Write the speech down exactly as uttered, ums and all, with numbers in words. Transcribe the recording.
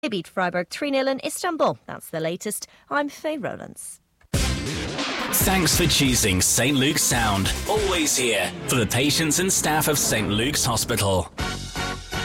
They beat Freiburg three nil in Istanbul. That's the latest. I'm Faye Rowlands. Thanks for choosing Saint Luke's Sound. Always here for the patients and staff of Saint Luke's Hospital.